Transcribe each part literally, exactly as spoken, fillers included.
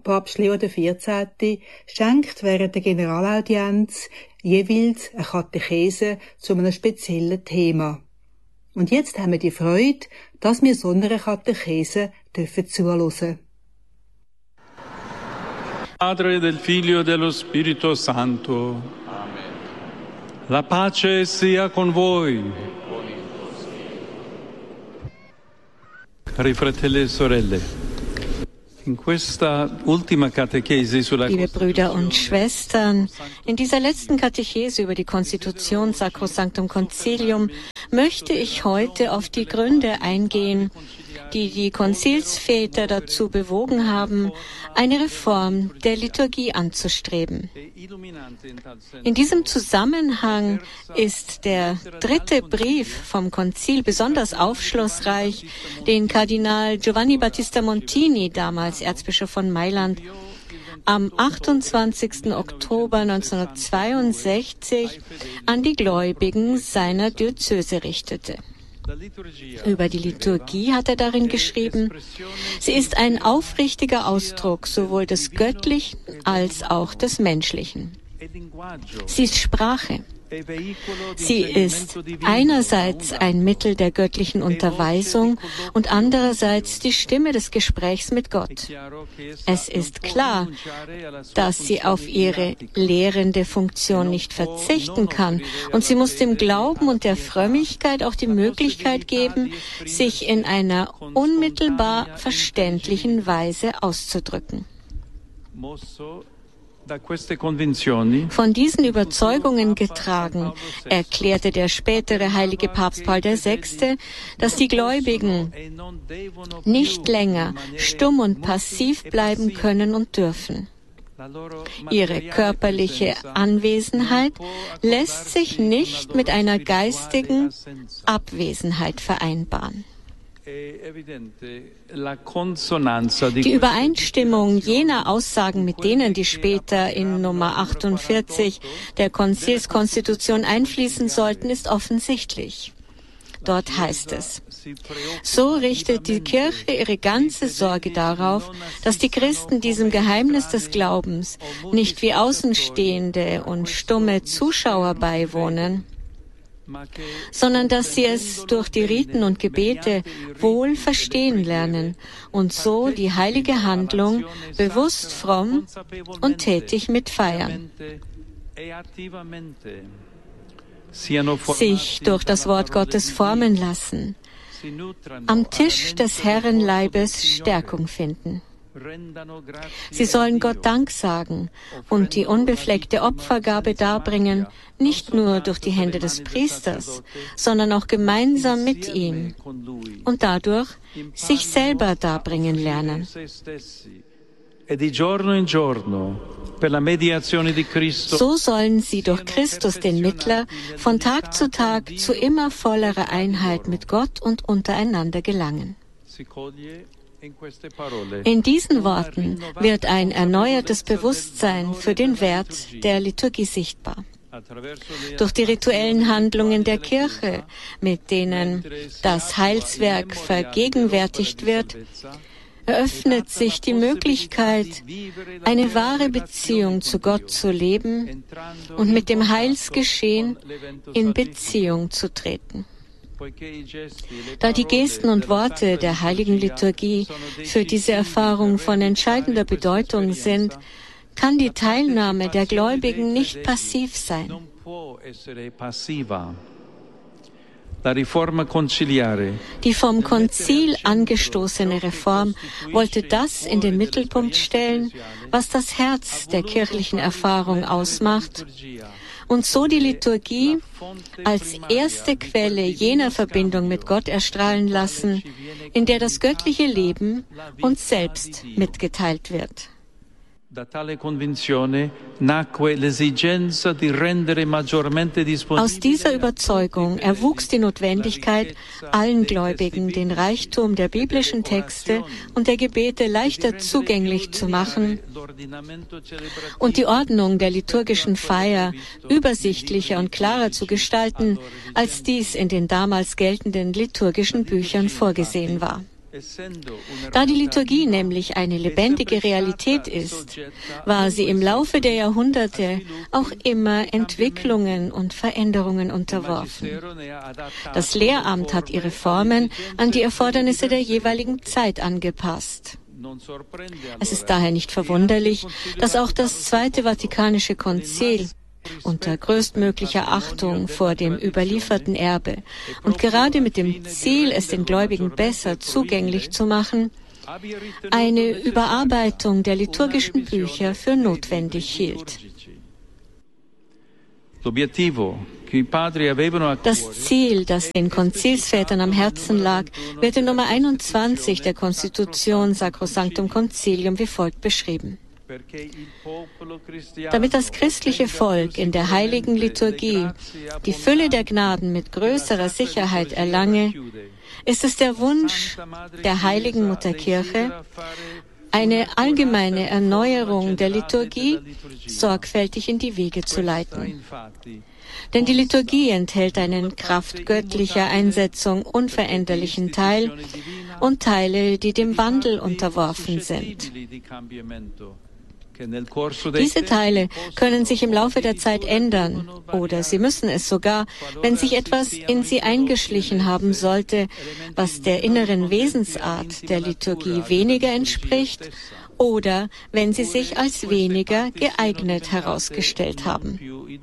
Papst Leo der vierzehnte. Schenkt während der Generalaudienz jeweils eine Katechese zu einem speziellen Thema. Und jetzt haben wir die Freude, dass wir so einer Katechese dürfen zuhören. Padre, del Figlio e dello Spirito Santo. Amen. La pace sia con voi. Cari fratelli e sorelle, in questa ultima catechesi sulla Liebe Brüder und Schwestern, in dieser letzten Katechese über die Konstitution Sacrosanctum Concilium möchte ich heute auf die Gründe eingehen, die die Konzilsväter dazu bewogen haben, eine Reform der Liturgie anzustreben. In diesem Zusammenhang ist der dritte Brief vom Konzil besonders aufschlussreich, den Kardinal Giovanni Battista Montini, damals Erzbischof von Mailand, am achtundzwanzigsten Oktober neunzehnhundertzweiundsechzig an die Gläubigen seiner Diözese richtete. Über die Liturgie hat er darin geschrieben, sie ist ein aufrichtiger Ausdruck sowohl des Göttlichen als auch des Menschlichen. Sie ist Sprache. Sie ist einerseits ein Mittel der göttlichen Unterweisung und andererseits die Stimme des Gesprächs mit Gott. Es ist klar, dass sie auf ihre lehrende Funktion nicht verzichten kann und sie muss dem Glauben und der Frömmigkeit auch die Möglichkeit geben, sich in einer unmittelbar verständlichen Weise auszudrücken. Von diesen Überzeugungen getragen, erklärte der spätere heilige Papst Paul der Sechste, dass die Gläubigen nicht länger stumm und passiv bleiben können und dürfen. Ihre körperliche Anwesenheit lässt sich nicht mit einer geistigen Abwesenheit vereinbaren. Die Übereinstimmung jener Aussagen mit denen, die später in Nummer achtundvierzig der Konzilskonstitution einfließen sollten, ist offensichtlich. Dort heißt es: So richtet die Kirche ihre ganze Sorge darauf, dass die Christen diesem Geheimnis des Glaubens nicht wie Außenstehende und stumme Zuschauer beiwohnen, sondern dass sie es durch die Riten und Gebete wohl verstehen lernen und so die heilige Handlung bewusst fromm und tätig mitfeiern. Sich durch das Wort Gottes formen lassen, am Tisch des Herrenleibes Stärkung finden. Sie sollen Gott Dank sagen und die unbefleckte Opfergabe darbringen, nicht nur durch die Hände des Priesters, sondern auch gemeinsam mit ihm und dadurch sich selber darbringen lernen. So sollen sie durch Christus, den Mittler, von Tag zu Tag zu immer vollerer Einheit mit Gott und untereinander gelangen. In diesen Worten wird ein erneuertes Bewusstsein für den Wert der Liturgie sichtbar. Durch die rituellen Handlungen der Kirche, mit denen das Heilswerk vergegenwärtigt wird, eröffnet sich die Möglichkeit, eine wahre Beziehung zu Gott zu leben und mit dem Heilsgeschehen in Beziehung zu treten. Da die Gesten und Worte der heiligen Liturgie für diese Erfahrung von entscheidender Bedeutung sind, kann die Teilnahme der Gläubigen nicht passiv sein. Die vom Konzil angestoßene Reform wollte das in den Mittelpunkt stellen, was das Herz der kirchlichen Erfahrung ausmacht, und so die Liturgie als erste Quelle jener Verbindung mit Gott erstrahlen lassen, in der das göttliche Leben uns selbst mitgeteilt wird. Aus dieser Überzeugung erwuchs die Notwendigkeit, allen Gläubigen den Reichtum der biblischen Texte und der Gebete leichter zugänglich zu machen und die Ordnung der liturgischen Feier übersichtlicher und klarer zu gestalten, als dies in den damals geltenden liturgischen Büchern vorgesehen war. Da die Liturgie nämlich eine lebendige Realität ist, war sie im Laufe der Jahrhunderte auch immer Entwicklungen und Veränderungen unterworfen. Das Lehramt hat ihre Formen an die Erfordernisse der jeweiligen Zeit angepasst. Es ist daher nicht verwunderlich, dass auch das Zweite Vatikanische Konzil unter größtmöglicher Achtung vor dem überlieferten Erbe und gerade mit dem Ziel, es den Gläubigen besser zugänglich zu machen, eine Überarbeitung der liturgischen Bücher für notwendig hielt. Das Ziel, das den Konzilsvätern am Herzen lag, wird in Nummer einundzwanzig der Konstitution Sacrosanctum Concilium wie folgt beschrieben. Damit das christliche Volk in der heiligen Liturgie die Fülle der Gnaden mit größerer Sicherheit erlange, ist es der Wunsch der heiligen Mutterkirche, eine allgemeine Erneuerung der Liturgie sorgfältig in die Wege zu leiten. Denn die Liturgie enthält einen Kraft göttlicher Einsetzung unveränderlichen Teil und Teile, die dem Wandel unterworfen sind. Diese Teile können sich im Laufe der Zeit ändern oder sie müssen es sogar, wenn sich etwas in sie eingeschlichen haben sollte, was der inneren Wesensart der Liturgie weniger entspricht oder wenn sie sich als weniger geeignet herausgestellt haben.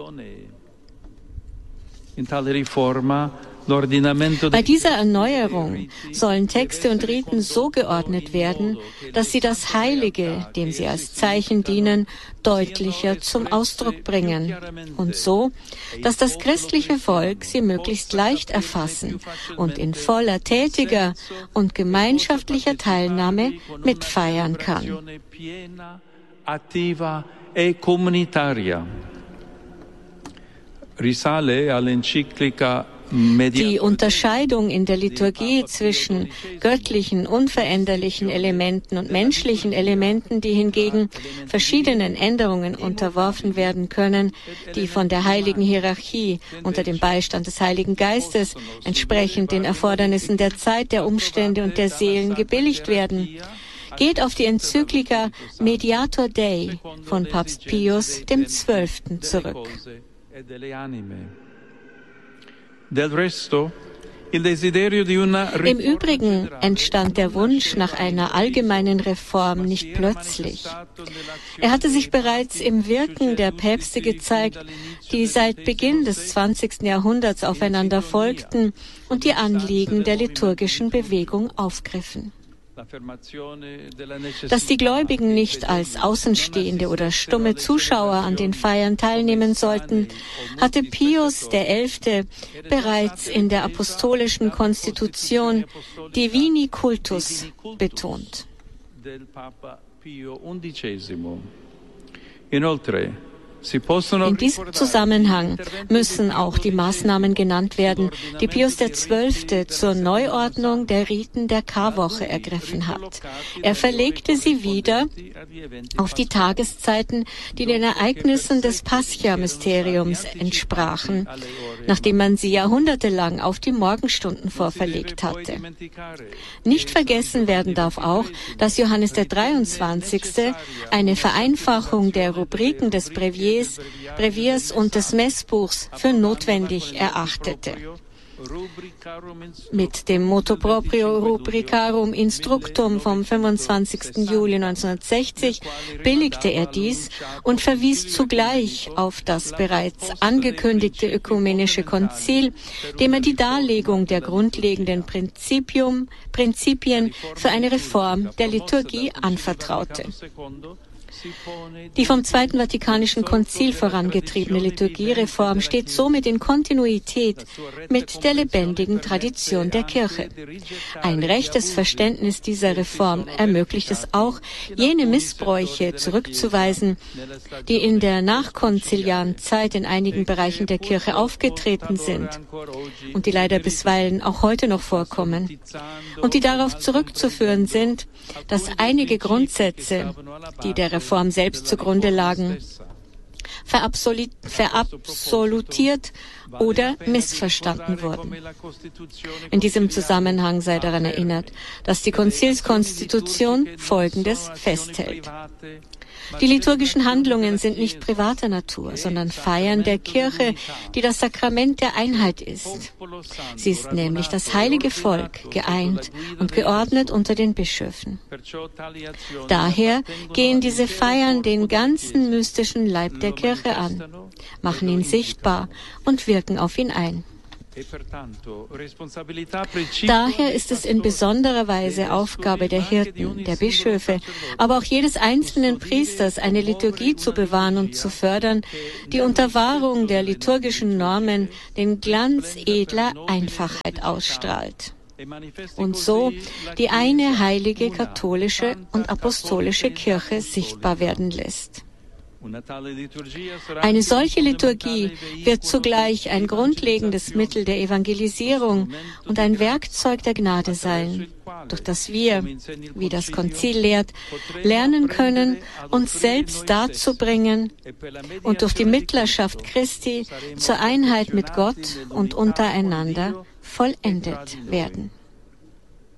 Bei dieser Erneuerung sollen Texte und Riten so geordnet werden, dass sie das Heilige, dem sie als Zeichen dienen, deutlicher zum Ausdruck bringen und so, dass das christliche Volk sie möglichst leicht erfassen und in voller tätiger und gemeinschaftlicher Teilnahme mitfeiern kann. Risale all'enciclica Die Unterscheidung in der Liturgie zwischen göttlichen, unveränderlichen Elementen und menschlichen Elementen, die hingegen verschiedenen Änderungen unterworfen werden können, die von der heiligen Hierarchie unter dem Beistand des Heiligen Geistes entsprechend den Erfordernissen der Zeit, der Umstände und der Seelen gebilligt werden, geht auf die Enzyklika Mediator Dei von Papst Pius dem Zwölften zurück. Im Übrigen entstand der Wunsch nach einer allgemeinen Reform nicht plötzlich. Er hatte sich bereits im Wirken der Päpste gezeigt, die seit Beginn des zwanzigsten Jahrhunderts aufeinander folgten und die Anliegen der liturgischen Bewegung aufgriffen. Dass die Gläubigen nicht als Außenstehende oder stumme Zuschauer an den Feiern teilnehmen sollten, hatte Pius der Elfte bereits in der apostolischen Konstitution Divini Cultus betont. In diesem Zusammenhang müssen auch die Maßnahmen genannt werden, die Pius der Zwölfte zur Neuordnung der Riten der Karwoche ergriffen hat. Er verlegte sie wieder auf die Tageszeiten, die den Ereignissen des Pascha-Mysteriums entsprachen, nachdem man sie jahrhundertelang auf die Morgenstunden vorverlegt hatte. Nicht vergessen werden darf auch, dass Johannes der Dreiundzwanzigste eine Vereinfachung der Rubriken des Breviers Breviers und des Messbuchs für notwendig erachtete. Mit dem Motu proprio Rubricarum Instructum vom fünfundzwanzigsten Juli neunzehnhundertsechzig billigte er dies und verwies zugleich auf das bereits angekündigte Ökumenische Konzil, dem er die Darlegung der grundlegenden Prinzipium, Prinzipien für eine Reform der Liturgie anvertraute. Die vom Zweiten Vatikanischen Konzil vorangetriebene Liturgiereform steht somit in Kontinuität mit der lebendigen Tradition der Kirche. Ein rechtes Verständnis dieser Reform ermöglicht es auch, jene Missbräuche zurückzuweisen, die in der nachkonziliaren Zeit in einigen Bereichen der Kirche aufgetreten sind und die leider bisweilen auch heute noch vorkommen und die darauf zurückzuführen sind, dass einige Grundsätze, die der Reform selbst zugrunde lagen, verabsolutiert oder missverstanden wurden. In diesem Zusammenhang sei daran erinnert, dass die Konzilskonstitution Folgendes festhält. Die liturgischen Handlungen sind nicht privater Natur, sondern Feiern der Kirche, die das Sakrament der Einheit ist. Sie ist nämlich das heilige Volk, geeint und geordnet unter den Bischöfen. Daher gehen diese Feiern den ganzen mystischen Leib der Kirche an, machen ihn sichtbar und wirken auf ihn ein. Daher ist es in besonderer Weise Aufgabe der Hirten, der Bischöfe, aber auch jedes einzelnen Priesters, eine Liturgie zu bewahren und zu fördern, die unter Wahrung der liturgischen Normen den Glanz edler Einfachheit ausstrahlt und so die eine heilige katholische und apostolische Kirche sichtbar werden lässt. Eine solche Liturgie wird zugleich ein grundlegendes Mittel der Evangelisierung und ein Werkzeug der Gnade sein, durch das wir, wie das Konzil lehrt, lernen können, uns selbst dazu bringen und durch die Mittlerschaft Christi zur Einheit mit Gott und untereinander vollendet werden.